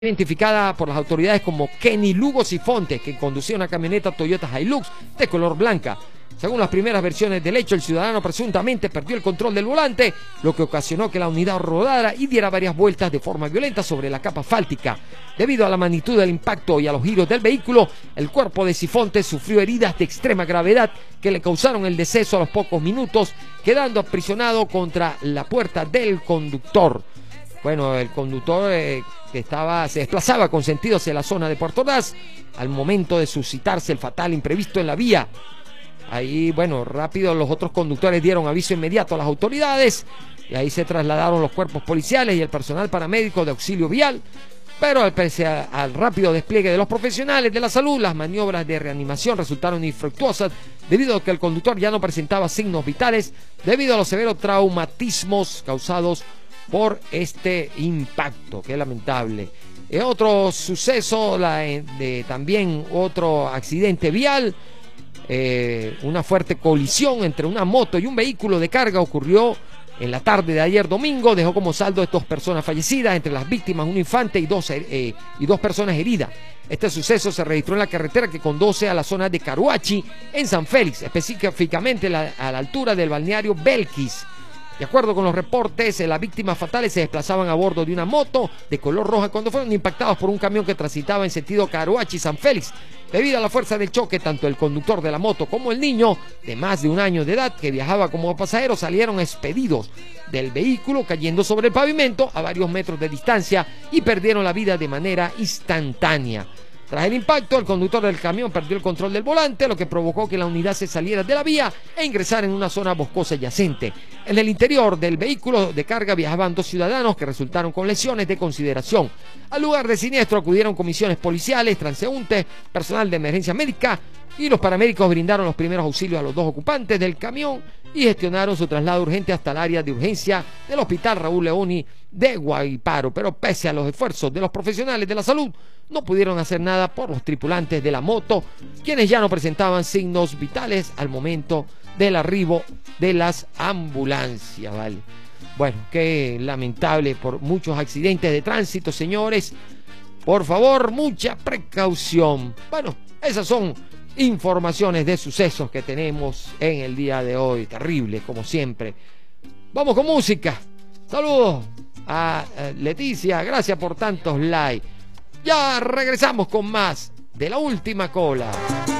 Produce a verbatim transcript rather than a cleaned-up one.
Identificada por las autoridades como Kenny Lugo Sifonte, que conducía una camioneta Toyota Hilux de color blanca. Según las primeras versiones del hecho, el ciudadano presuntamente perdió el control del volante, lo que ocasionó que la unidad rodara y diera varias vueltas de forma violenta sobre la capa asfáltica. Debido a la magnitud del impacto y a los giros del vehículo, el cuerpo de Sifonte sufrió heridas de extrema gravedad que le causaron el deceso a los pocos minutos, quedando aprisionado contra la puerta del conductor. Bueno, el conductor eh, que estaba, se desplazaba con sentido hacia la zona de Puerto Ordaz al momento de suscitarse el fatal imprevisto en la vía. Ahí, bueno, rápido los otros conductores dieron aviso inmediato a las autoridades y ahí se trasladaron los cuerpos policiales y el personal paramédico de auxilio vial. Pero al, pese a, al rápido despliegue de los profesionales de la salud, las maniobras de reanimación resultaron infructuosas debido a que el conductor ya no presentaba signos vitales debido a los severos traumatismos causados por este impacto. Qué lamentable. Eh, otro suceso, la, de, también otro accidente vial, eh, una fuerte colisión entre una moto y un vehículo de carga ocurrió en la tarde de ayer domingo, dejó como saldo dos personas fallecidas, entre las víctimas un infante y dos, eh, y dos personas heridas. Este suceso se registró en la carretera que conduce a la zona de Caruachi, en San Félix, específicamente la, a la altura del balneario Belkis. De acuerdo con los reportes, las víctimas fatales se desplazaban a bordo de una moto de color roja cuando fueron impactados por un camión que transitaba en sentido Caruachi-San Félix. Debido a la fuerza del choque, tanto el conductor de la moto como el niño, de más de un año de edad, que viajaba como pasajero, salieron expedidos del vehículo, cayendo sobre el pavimento a varios metros de distancia y perdieron la vida de manera instantánea. Tras el impacto, el conductor del camión perdió el control del volante, lo que provocó que la unidad se saliera de la vía e ingresara en una zona boscosa adyacente. En el interior del vehículo de carga viajaban dos ciudadanos que resultaron con lesiones de consideración. Al lugar de siniestro acudieron comisiones policiales, transeúntes, personal de emergencia médica y los paramédicos brindaron los primeros auxilios a los dos ocupantes del camión y gestionaron su traslado urgente hasta el área de urgencia del Hospital Raúl Leoni de Guayparo. Pero pese a los esfuerzos de los profesionales de la salud, no pudieron hacer nada por los tripulantes de la moto, quienes ya no presentaban signos vitales al momento del arribo de las ambulancias, ¿vale? Bueno, qué lamentable por muchos accidentes de tránsito, señores. Por favor, mucha precaución. Bueno, esas son informaciones de sucesos que tenemos en el día de hoy. Terrible, como siempre. Vamos con música. Saludos a Leticia, gracias por tantos likes. Ya regresamos con más de La Última Cola.